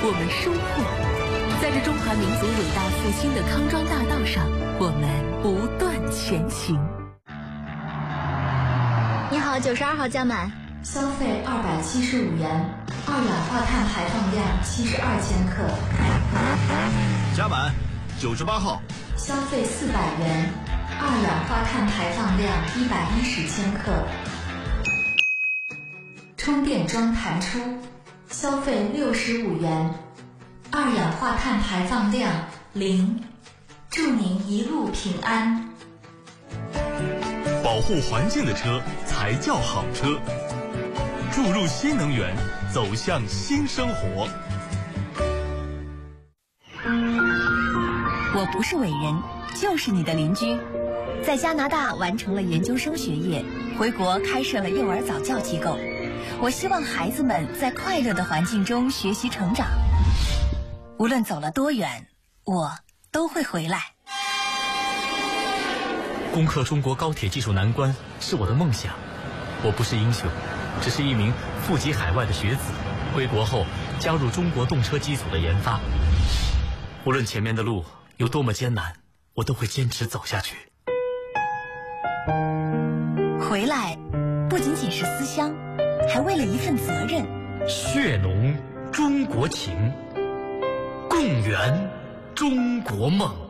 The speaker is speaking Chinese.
我们收获。在这中华民族伟大复兴的康庄大道上，我们不断前行。 你好，92号加满。 消费275元，二氧化碳排放量72千克。 加满。98号。 消费400元，二氧化碳排放量110千克。充电桩弹出，消费65元，二氧化碳排放量0，祝您一路平安。 保护环境的车才叫好车，注入新能源，走向新生活。 我不是伟人，就是你的邻居。在加拿大完成了研究生学业，回国开设了幼儿早教机构。我希望孩子们在快乐的环境中学习成长。无论走了多远，我都会回来。 攻克中国高铁技术难关是我的梦想。我不是英雄，只是一名富籍海外的学子，回国后加入中国动车机组的研发。无论前面的路有多么艰难，我都会坚持走下去。 回来不仅仅是思乡，还为了一份责任。 血浓中国情，共圆中国梦。